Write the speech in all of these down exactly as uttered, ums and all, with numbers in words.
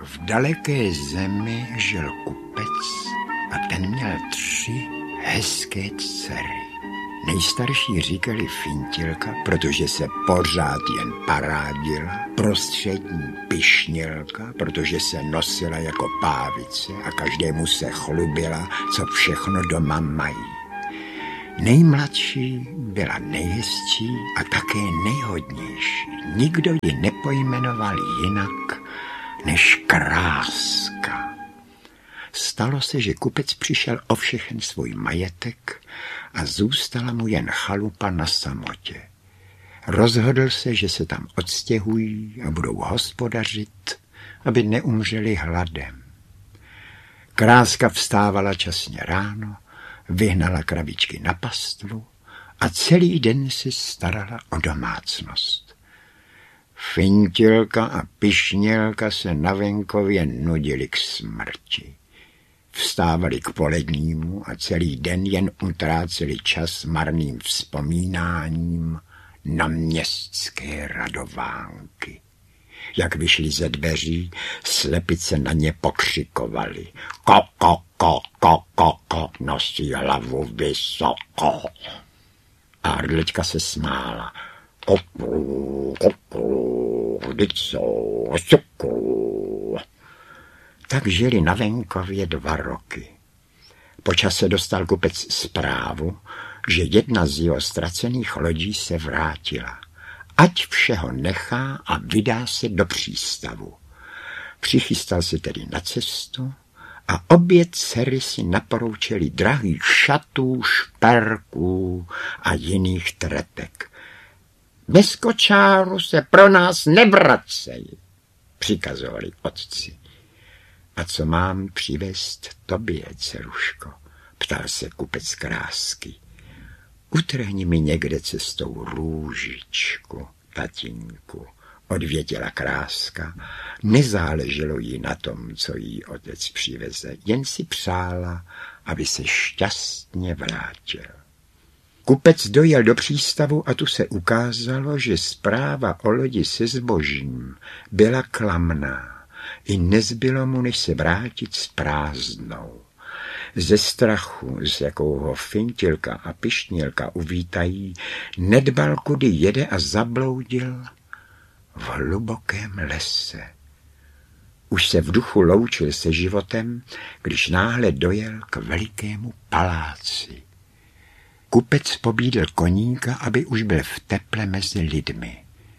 V daleké zemi žil kupec a ten měl tři hezké dcery. Nejstarší říkali Fintilka, protože se pořád jen parádila, prostřední Pyšnělka, protože se nosila jako pávice a každému se chlubila, co všechno doma mají. Nejmladší byla nejhezčí a také nejhodnější. Nikdo ji nepojmenoval jinak než Kráska. Stalo se, že kupec přišel o všechen svůj majetek a zůstala mu jen chalupa na samotě. Rozhodl se, že se tam odstěhují a budou hospodařit, aby neumřeli hladem. Kráska vstávala časně ráno, vyhnala krabičky na pastvu a celý den si starala o domácnost. Fintilka a Pyšnělka se na venkově nudili k smrti. Vstávali k polednímu a celý den jen utráceli čas marným vzpomínáním na městské radovánky. Jak vyšli ze dveří, slepice na ně pokřikovali. Ko, ko, ko, ko, ko, ko, nosí hlavu vysoko. A hrdlička se smála. Kopu, kopu, vždyť jsou cukru. Tak žili na venkově dva roky. Po čase dostal kupec zprávu, že jedna z jeho ztracených lodí se vrátila. Ať všeho nechá a vydá se do přístavu. Přichystal se tedy na cestu a obě dcery si naporoučeli drahých šatů, šperků a jiných tretek. Bez kočáru se pro nás nevracej, přikazovali otci. A co mám přivést tobě, dceruško? Ptal se kupec Krásky. Utrhni mi někde cestou růžičku, tatínku, odvěděla Kráska. Nezáleželo jí na tom, co jí otec přiveze, jen si přála, aby se šťastně vrátil. Kupec dojel do přístavu a tu se ukázalo, že zpráva o lodi se zbožím byla klamná. I nezbylo mu, než se vrátit s prázdnou. Ze strachu, z jakou ho Fintilka a Pyšnělka uvítají, nedbal, kudy jede a zabloudil v hlubokém lese. Už se v duchu loučil se životem, když náhle dojel k velikému paláci. Kupec pobídl koníka, aby už byl v teple mezi lidmi.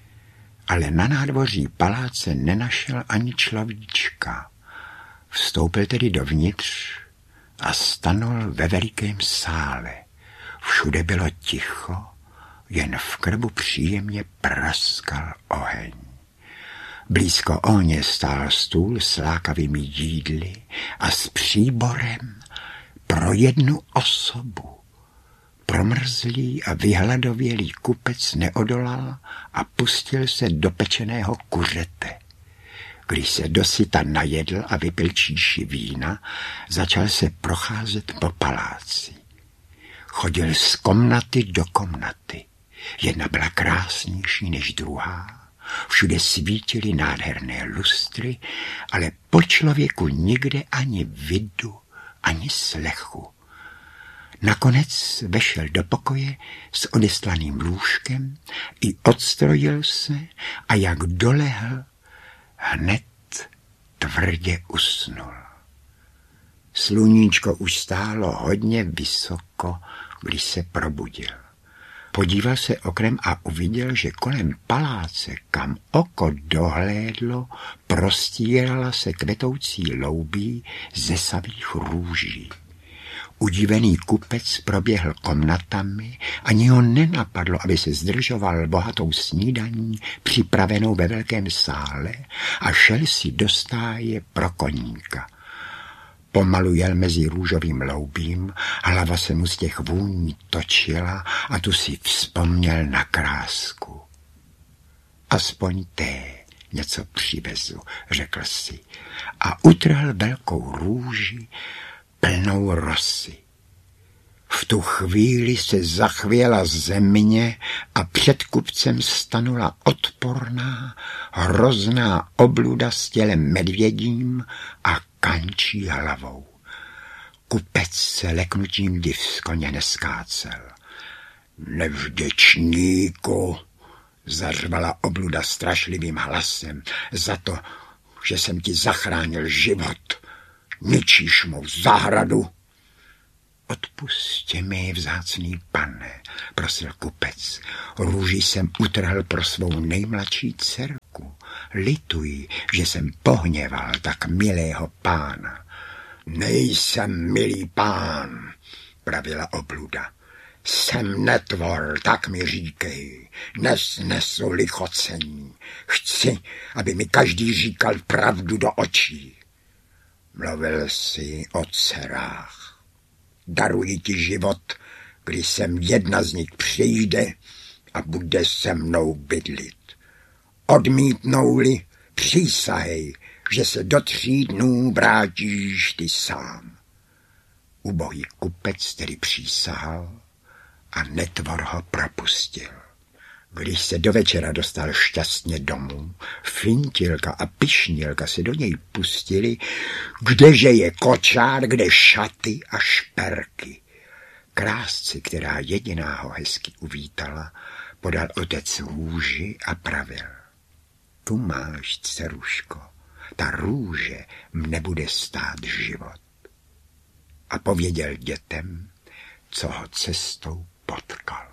Ale na nádvoří paláce nenašel ani človíčka. Vstoupil tedy dovnitř a stanul ve velikém sále. Všude bylo ticho, jen v krbu příjemně praskal oheň. Blízko ohně stál stůl s lákavými jídly a s příborem pro jednu osobu. Promrzlý a vyhladovělý kupec neodolal a pustil se do pečeného kuřete. Když se dosyta najedl a vypil číši vína, začal se procházet po paláci. Chodil z komnaty do komnaty. Jedna byla krásnější než druhá. Všude svítily nádherné lustry, ale po člověku nikde ani vidu, ani slechu. Nakonec vešel do pokoje s odeslaným lůžkem i odstrojil se a jak dolehl, hned tvrdě usnul. Sluníčko už stálo hodně vysoko, když se probudil. Podíval se oknem a uviděl, že kolem paláce, kam oko dohlédlo, prostírala se kvetoucí loubí ze savých růží. Udivený kupec proběhl komnatami, ani ho nenapadlo, aby se zdržoval bohatou snídaní připravenou ve velkém sále a šel si do stáje pro koníka. Pomalu jel mezi růžovým loubím, hlava se mu z těch vůní točila a tu si vzpomněl na Krásku. Aspoň té něco přivezu, řekl si, a utrhl velkou růži plnou rosy. V tu chvíli se zachvěla země a před kupcem stanula odporná, hrozná obluda s tělem medvědím a kančí hlavou. Kupec se leknutím div z koně neskácel. Nevděčníku, zařvala obluda strašlivým hlasem, za to, že jsem ti zachránil život. Ničíš mou zahradu. Odpusťte mi, vzácný pane, prosil kupec. Růži jsem utrhl pro svou nejmladší dcerku. Lituji, že jsem pohněval tak milého pána. Nejsem milý pán, pravila obluda. Jsem netvor, tak mi říkej, nesnesu lichocení. Chci, aby mi každý říkal pravdu do očí. Mluvil jsi o dcerách. Daruji ti život, když sem jedna z nich přijde a bude se mnou bydlit. Odmítnou-li, přísahej, že se do tří dnů vrátíš ty sám. Ubohý kupec tedy přísahal a netvor ho propustil. Když se do večera dostal šťastně domů, Fintilka a Pyšnilka se do něj pustili, kdeže je kočár, kde šaty a šperky. Krásci, která jediná ho hezky uvítala, podal otec růži a pravil. Tu máš, dceruško, ta růže mne bude stát život. A pověděl dětem, co ho cestou potkal.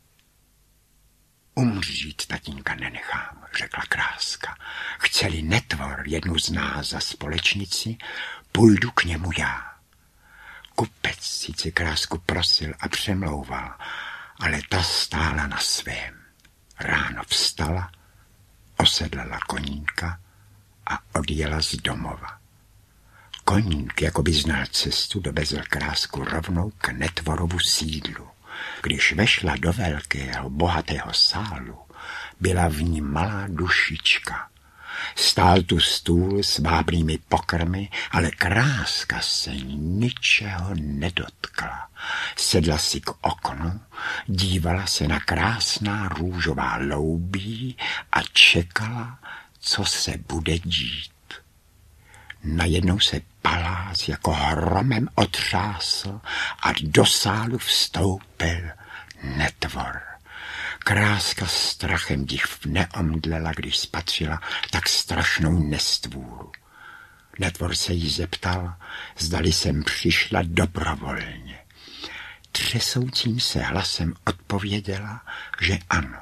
Umřít tatínka nenechám, řekla Kráska. Chce-li netvor jednu z nás za společnici, půjdu k němu já. Kupec sice Krásku prosil a přemlouval, ale ta stála na svém. Ráno vstala, osedlala koníka a odjela z domova. Koník, jako by znal cestu, dovezl Krásku rovnou k netvorovu sídlu. Když vešla do velkého, bohatého sálu, byla v ní malá dušička. Stál tu stůl s vábnými pokrmy, ale Kráska se ničeho nedotkla. Sedla si k oknu, dívala se na krásná růžová loubí a čekala, co se bude dít. Najednou se palác jako hromem otřásl a do sálu vstoupil netvor. Kráska strachem div neomdlela, když spatřila tak strašnou nestvůru. Netvor se jí zeptal, zdali jsem přišla dobrovolně. Třesoucím se hlasem odpověděla, že ano.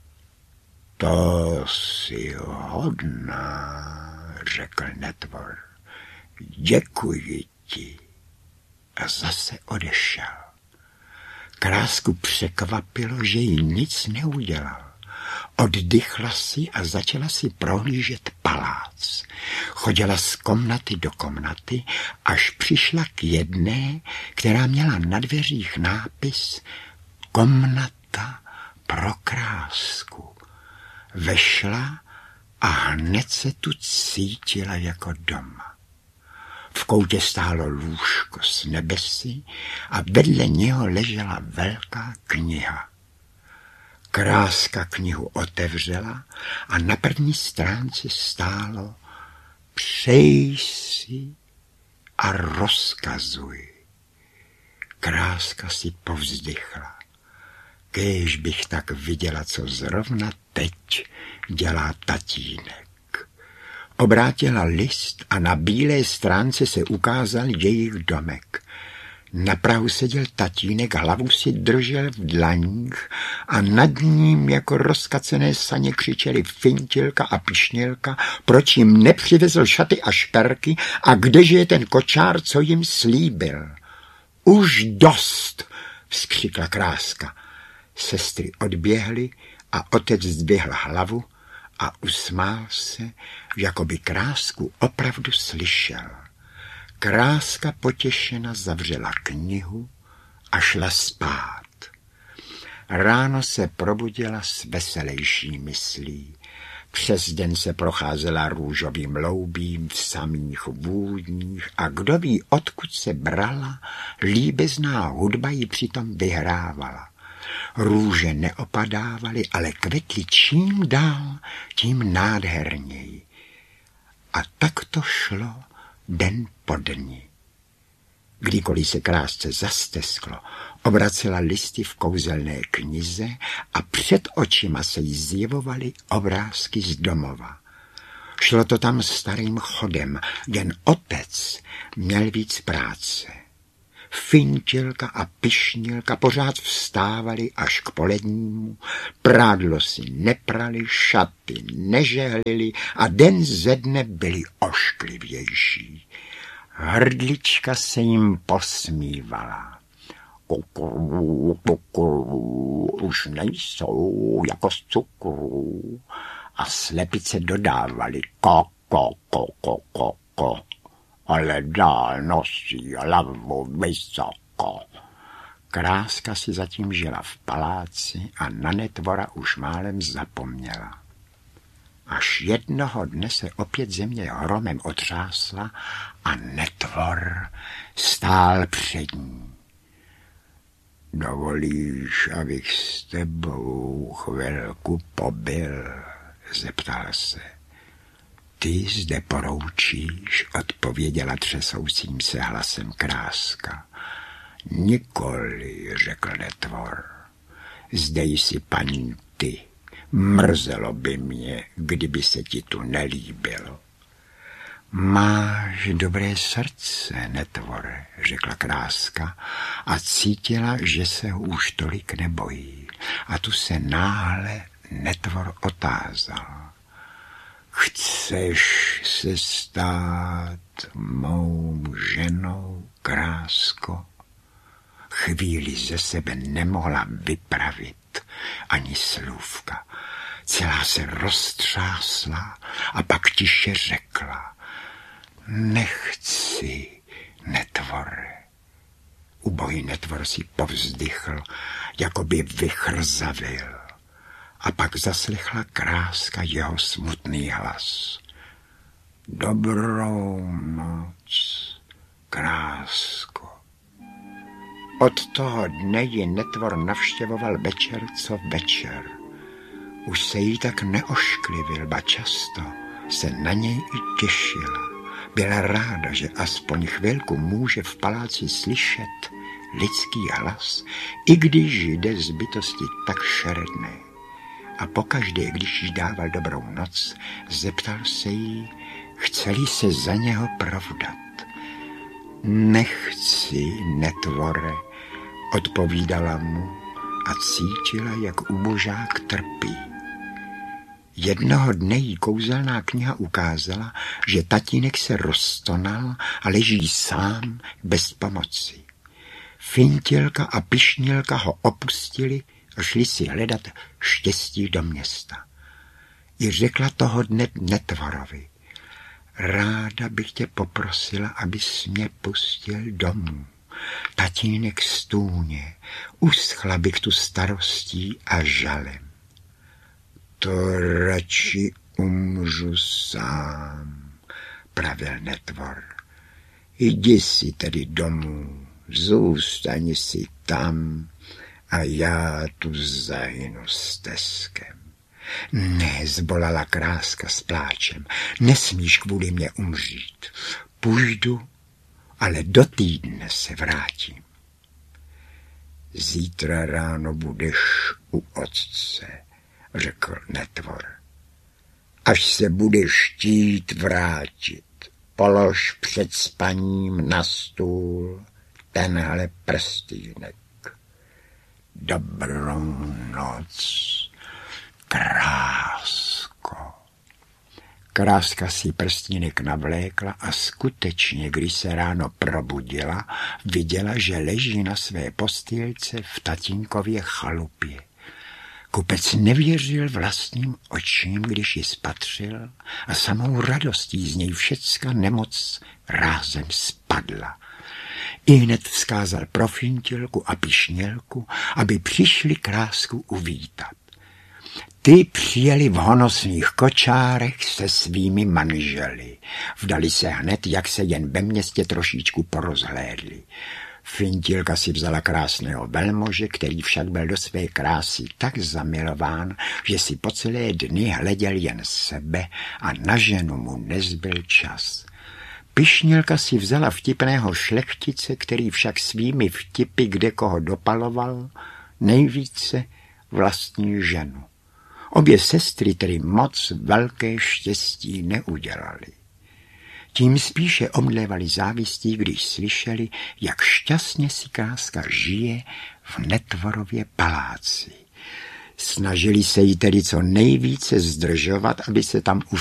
To si hodná, řekl netvor. Děkuji ti. A zase odešel. Krásku překvapilo, že jí nic neudělal. Oddychla si a začala si prohlížet palác. Chodila z komnaty do komnaty, až přišla k jedné, která měla na dveřích nápis Komnata pro Krásku. Vešla a hned se tu cítila jako doma. V koutě stálo lůžko s nebesy a vedle něho ležela velká kniha. Kráska knihu otevřela a na první stránce stálo Přej si a rozkazuj. Kráska si povzdychla. Kéž bych tak viděla, co zrovna teď dělá tatínek. Obrátila list a na bílé stránce se ukázal jejich domek. Na prahu seděl tatínek, hlavu si držel v dlaních a nad ním jako rozkacené saně křičeli Fintilka a Pyšnilka, proč jim nepřivezl šaty a šperky a kdeže je ten kočár, co jim slíbil. Už dost, vzkřikla Kráska. Sestry odběhly a otec zdvihl hlavu a usmál se, jako by Krásku opravdu slyšel. Kráska potěšena zavřela knihu a šla spát. Ráno se probudila s veselejší myslí. Přes den se procházela růžovým loubím v samých vůních a kdo ví, odkud se brala, líbezná hudba ji přitom vyhrávala. Růže neopadávaly, ale kvetly čím dál, tím nádherněji. A tak to šlo den po dni. Kdykoliv se krásce zastesklo, obracela listy v kouzelné knize a před očima se jí zjevovaly obrázky z domova. Šlo to tam starým chodem, jen otec měl víc práce. Fintilka a Pyšnilka pořád vstávali až k polednímu, prádlo si neprali, šaty nežehlili a den ze dne byli ošklivější. Hrdlička se jim posmívala. Kukuru, kukuru, už nejsou jako z cukru. A slepice dodávali ko, ko, ko, ko, ko, ko. Ale dál nosí hlavu vysoko. Kráska si zatím žila v paláci a na Netvora už málem zapomněla. Až jednoho dne se opět země hromem otřásla a Netvor stál před ní. Dovolíš, abych s tebou chvilku pobyl? Zeptal se. Ty zde poroučíš, odpověděla třesoucím se hlasem Kráska. Nikoli, řekl Netvor. Zde jsi paní ty. Mrzelo by mě, kdyby se ti tu nelíbilo. Máš dobré srdce, Netvore, řekla Kráska a cítila, že se ho už tolik nebojí. A tu se náhle Netvor otázal. Chceš se stát mou ženou, Krásko? Chvíli ze sebe nemohla vypravit ani slůvka. Celá se roztřásla a pak tiše řekla. Nechci, Netvore. Ubohý Netvor si povzdychl, jako by vychrzavil. A pak zaslechla Kráska jeho smutný hlas. Dobrou noc, Krásko. Od toho dne ji Netvor navštěvoval večer co večer. Už se jí tak neošklivil, ba často se na něj i těšila. Byla ráda, že aspoň chvilku může v paláci slyšet lidský hlas, i když jde z bytosti tak šeredné. A pokaždé, když jí dával dobrou noc, zeptal se jí, chce-li se za něho provdat. Nechci, Netvore, odpovídala mu a cítila, jak ubožák trpí. Jednoho dne jí kouzelná kniha ukázala, že tatínek se roztonal a leží sám bez pomoci. Fintilka a Pyšnilka ho opustili a šli si hledat štěstí do města. I řekla toho dne Netvorovi. Ráda bych tě poprosila, abys mě pustil domů. Tatínek stůně, uschla bych tu starostí a žalem. To radši umřu sám, pravil Netvor. Jdi si tedy domů, zůstaň si tam a já tu zahynu steskem. Ne, zbolala Kráska s pláčem, nesmíš kvůli mě umřít. Půjdu, ale do týdne se vrátím. Zítra ráno budeš u otce, řekl Netvor. Až se budeš chtít vrátit, polož před spaním na stůl tenhle prstýnek. Dobrou noc, Krásko. Kráska si prstínek navlékla a skutečně, když se ráno probudila, viděla, že leží na své postýlce v tatínkově chalupě. Kupec nevěřil vlastním očím, když ji spatřil a samou radostí z něj všecka nemoc rázem spadla. Ihned vzkázal pro Fintilku a Pyšnilku, aby přišli Krásku uvítat. Ty přijeli v honosných kočárech se svými manželi. Vdali se hned, jak se jen ve městě trošičku porozhlédli. Fintilka si vzala krásného velmože, který však byl do své krásy tak zamilován, že si po celé dny hleděl jen sebe a na ženu mu nezbyl čas. Pyšnilka si vzala vtipného šlechtice, který však svými vtipy kdekoho dopaloval, nejvíce vlastní ženu. Obě sestry tedy moc velké štěstí neudělali. Tím spíše omdlévali závistí, když slyšeli, jak šťastně si kráska žije v Netvorově paláci. Snažili se jí tedy co nejvíce zdržovat, aby se tam už